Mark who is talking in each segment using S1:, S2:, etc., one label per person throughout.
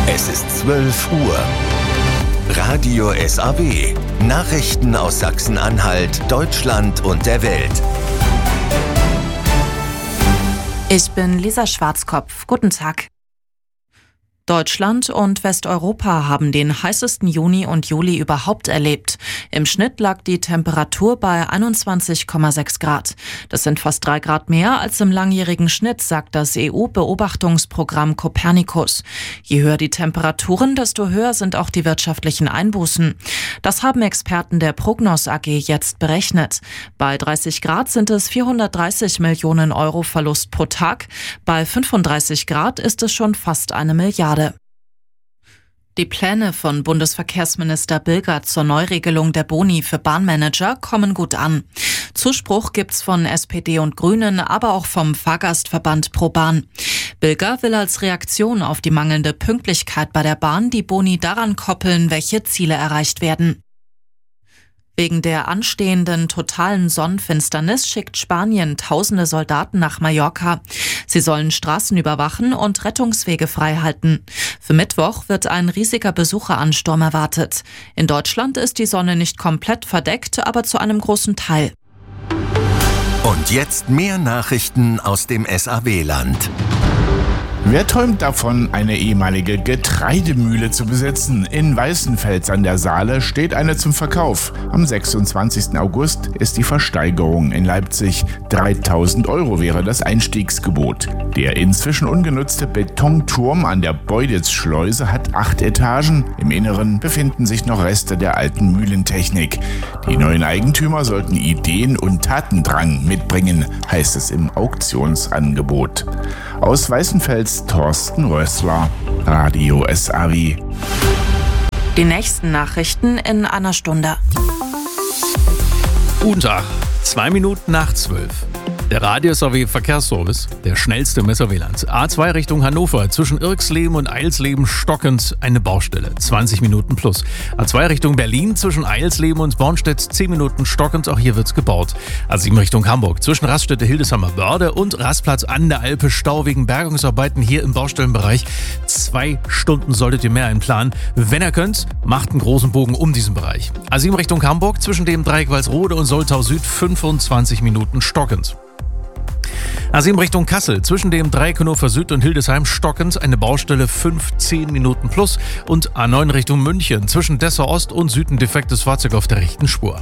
S1: Es ist 12 Uhr. Radio SAW. Nachrichten aus Sachsen-Anhalt, Deutschland und der Welt.
S2: Ich bin Lisa Schwarzkopf. Guten Tag. Deutschland und Westeuropa haben den heißesten Juni und Juli überhaupt erlebt. Im Schnitt lag die Temperatur bei 21,6 Grad. Das sind fast 3 Grad mehr als im langjährigen Schnitt, sagt das EU-Beobachtungsprogramm Copernicus. Je höher die Temperaturen, desto höher sind auch die wirtschaftlichen Einbußen. Das haben Experten der Prognos AG jetzt berechnet. Bei 30 Grad sind es 430 Millionen Euro Verlust pro Tag. Bei 35 Grad ist es schon fast 1 Milliarde. Die Pläne von Bundesverkehrsminister Bilger zur Neuregelung der Boni für Bahnmanager kommen gut an. Zuspruch gibt's von SPD und Grünen, aber auch vom Fahrgastverband ProBahn. Bilger will als Reaktion auf die mangelnde Pünktlichkeit bei der Bahn die Boni daran koppeln, welche Ziele erreicht werden. Wegen der anstehenden totalen Sonnenfinsternis schickt Spanien tausende Soldaten nach Mallorca. Sie sollen Straßen überwachen und Rettungswege freihalten. Für Mittwoch wird ein riesiger Besucheransturm erwartet. In Deutschland ist die Sonne nicht komplett verdeckt, aber zu einem großen Teil.
S1: Und jetzt mehr Nachrichten aus dem SAW-Land.
S3: Wer träumt davon, eine ehemalige Getreidemühle zu besitzen? In Weißenfels an der Saale steht eine zum Verkauf. Am 26. August ist die Versteigerung in Leipzig. 3.000 € wäre das Einstiegsgebot. Der inzwischen ungenutzte Betonturm an der Beuditz-Schleuse hat 8 Etagen. Im Inneren befinden sich noch Reste der alten Mühlentechnik. Die neuen Eigentümer sollten Ideen und Tatendrang mitbringen, heißt es im Auktionsangebot. Aus Weißenfels Thorsten Rössler, Radio SAW.
S2: Die nächsten Nachrichten in einer Stunde.
S4: Guten Tag, 2 Minuten nach 12. Der Radio SAW Verkehrsservice, der schnellste im SAW-Land. A2 Richtung Hannover, zwischen Irxleben und Eilsleben stockend eine Baustelle, 20 Minuten plus. A2 Richtung Berlin, zwischen Eilsleben und Bornstedt 10 Minuten stockend, auch hier wird's gebaut. A7 Richtung Hamburg, zwischen Raststätte Hildesheimer-Börde und Rastplatz an der Alpe, Stau wegen Bergungsarbeiten hier im Baustellenbereich. 2 Stunden solltet ihr mehr einplanen. Wenn ihr könnt, macht einen großen Bogen um diesen Bereich. A7 Richtung Hamburg, zwischen dem Dreieck Walsrode und Soltau Süd 25 Minuten stockend. A7 Richtung Kassel, zwischen dem Dreieck Hannover Süd und Hildesheim stockend, eine Baustelle 15 Minuten plus. Und A9 Richtung München, zwischen Dessau Ost und Süd ein defektes Fahrzeug auf der rechten Spur.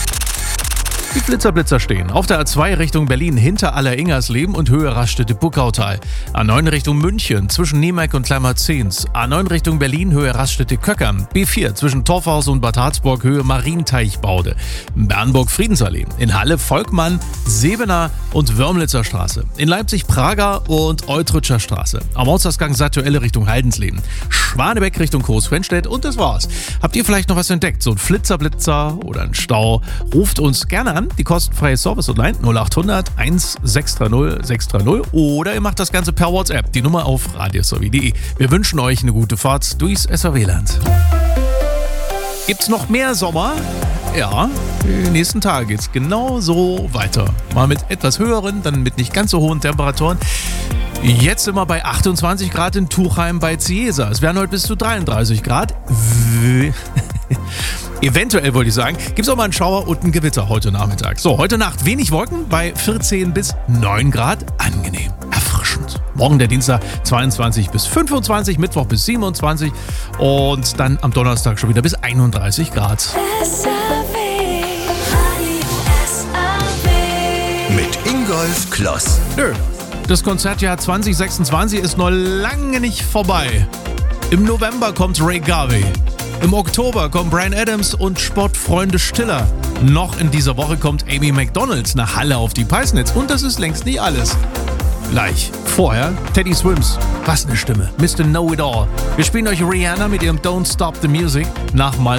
S4: Die Blitzer stehen. Auf der A2 Richtung Berlin hinter Aller-Ingersleben und Höhe Raststätte Buckautal. A9 Richtung München zwischen Niemeck und Kleinmarzens. A9 Richtung Berlin Höhe Raststätte Köckern. B4 zwischen Torfhaus und Bad Harzburg Höhe Marienteichbaude. Bernburg-Friedensallee. In Halle Volkmann, Sebener und Wörmlitzer Straße. In Leipzig Prager und Eutritscher Straße. Am Ortsausgang Sattuelle Richtung Haldensleben. Schwanebeck Richtung Coesfenstedt und das war's. Habt ihr vielleicht noch was entdeckt? So ein Flitzer oder ein Stau? Ruft uns gerne an. Die kostenfreie Service-Hotline 0800 1630 630 oder ihr macht das Ganze per WhatsApp. Die Nummer auf radiosaw.de. Wir wünschen euch eine gute Fahrt durchs SAW-Land. Gibt's noch mehr Sommer? Ja, die nächsten Tage geht's genau so weiter. Mal mit etwas höheren, dann mit nicht ganz so hohen Temperaturen. Jetzt sind wir bei 28 Grad in Tuchheim bei Ciesa. Es werden heute bis zu 33 Grad. Eventuell wollte ich sagen, gibt es auch mal einen Schauer und ein Gewitter heute Nachmittag. So, heute Nacht wenig Wolken bei 14 bis 9 Grad. Angenehm, erfrischend. Morgen der Dienstag 22 bis 25, Mittwoch bis 27 und dann am Donnerstag schon wieder bis 31 Grad.
S1: Mit Ingolf Kloss.
S4: Nö, das Konzertjahr 2026 ist noch lange nicht vorbei. Im November kommt Ray Garvey. Im Oktober kommen Bryan Adams und Sportfreunde Stiller. Noch in dieser Woche kommt Amy Macdonald nach Halle auf die Peisnitz. Und das ist längst nicht alles. Gleich vorher Teddy Swims. Was eine Stimme. Mr. Know It All. Wir spielen euch Rihanna mit ihrem Don't Stop the Music nach Miles